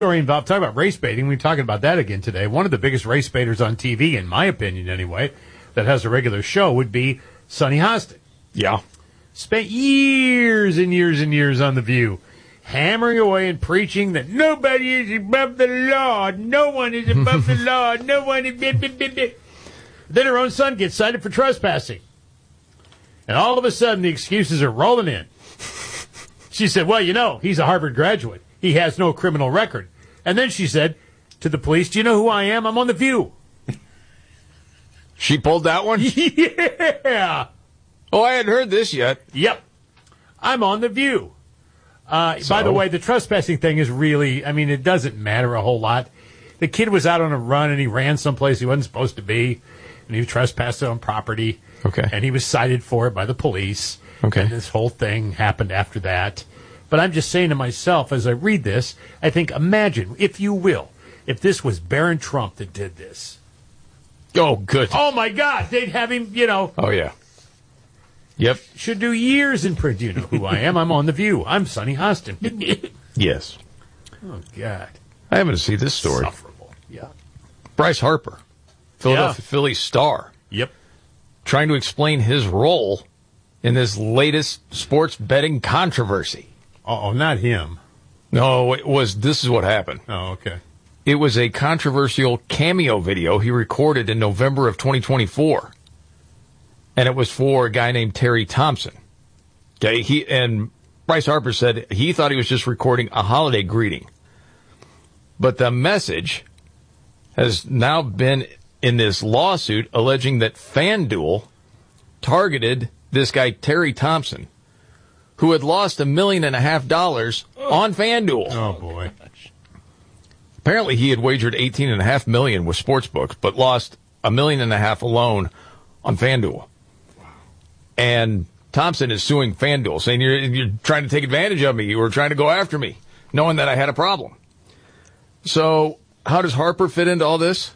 story involved, talking about race baiting. We're talking about that again today. One of the biggest race baiters on TV, in my opinion anyway, that has a regular show would be Sonny Hostin. Yeah. Spent years and years and years on The View, hammering away and preaching that nobody is above the law. No one is above the law. No one is... Then her own son gets cited for trespassing. And all of a sudden, the excuses are rolling in. She said, well, you know, he's a Harvard graduate. He has no criminal record. And then she said to the police, do you know who I am? I'm on The View. She pulled that one? Yeah. Oh, I hadn't heard this yet. Yep. I'm on The View. By the way, the trespassing thing is really, I mean, it doesn't matter a whole lot. The kid was out on a run and he ran someplace he wasn't supposed to be. And he trespassed on property. Okay. And he was cited for it by the police. Okay. And this whole thing happened after that. But I'm just saying to myself, as I read this, I think, imagine, if you will, if this was Barron Trump that did this. Oh, good. Oh, my God. They'd have him, you know. Oh, yeah. Yep. Should do years in print. You know who I am. I'm on The View. I'm Sonny Hostin. Yes. Oh, God. I haven't seen this story. Insufferable. Yeah. Bryce Harper, Philadelphia Phillies star. Yep. Trying to explain his role in this latest sports betting controversy. Oh, not him. No, this is what happened. Oh, okay. It was a controversial cameo video he recorded in November of 2024. And it was for a guy named Terry Thompson. Okay, and Bryce Harper said he thought he was just recording a holiday greeting. But the message has now been in this lawsuit alleging that FanDuel targeted this guy, Terry Thompson, who had lost $1.5 million on FanDuel. Oh, boy. Apparently, he had wagered $18.5 million with sportsbooks, but lost $1.5 million alone on FanDuel. And Thompson is suing FanDuel, saying you're trying to take advantage of me. You were trying to go after me, knowing that I had a problem. So, how does Harper fit into all this?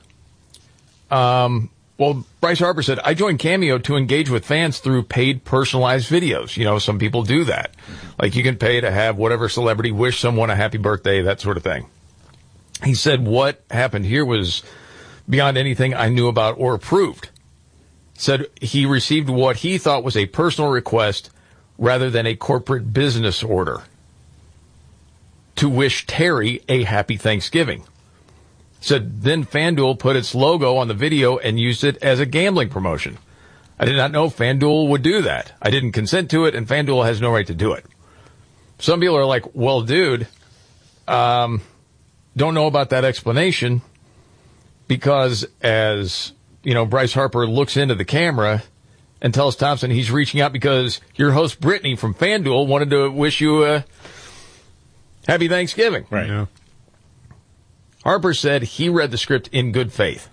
Well, Bryce Harper said, I joined Cameo to engage with fans through paid personalized videos. You know, some people do that. Like you can pay to have whatever celebrity wish someone a happy birthday, that sort of thing. He said what happened here was beyond anything I knew about or approved. Said he received what he thought was a personal request rather than a corporate business order to wish Terry a happy Thanksgiving. Said then FanDuel put its logo on the video and used it as a gambling promotion. I did not know FanDuel would do that. I didn't consent to it, and FanDuel has no right to do it. Some people are like, well, dude, don't know about that explanation because as, you know, Bryce Harper looks into the camera and tells Thompson he's reaching out because your host Brittany from FanDuel wanted to wish you a happy Thanksgiving. Right. Yeah. Harper said he read the script in good faith.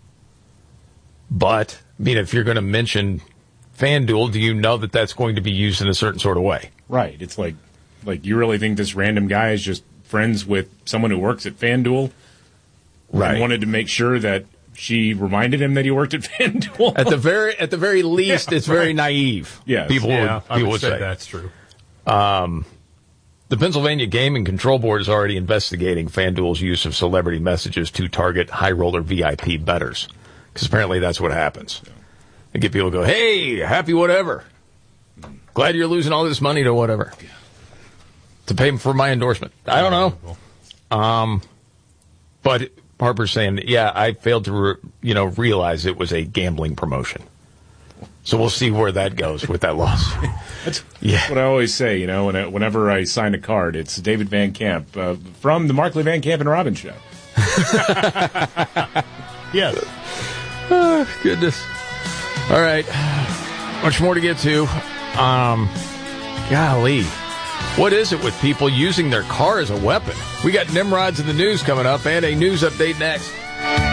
But, I mean, if you're going to mention FanDuel, do you know that that's going to be used in a certain sort of way? Right. It's like you really think this random guy is just friends with someone who works at FanDuel? Right. And wanted to make sure that she reminded him that he worked at FanDuel? At the very least, it's very naive. Yes. People I would say say. that's true. The Pennsylvania Gaming Control Board is already investigating FanDuel's use of celebrity messages to target high roller VIP bettors. Because apparently that's what happens. They get people to go, hey, happy whatever. Glad you're losing all this money to whatever. To pay for my endorsement. I don't know. But Harper's saying, yeah, I failed to realize it was a gambling promotion. So we'll see where that goes with that lawsuit. That's what I always say, you know, whenever I sign a card, it's David Van Camp from the Markley, Van Camp, and Robbins show. Yes. Oh, goodness. All right. Much more to get to. Golly. What is it with people using their car as a weapon? We got Nimrods in the news coming up and a news update next.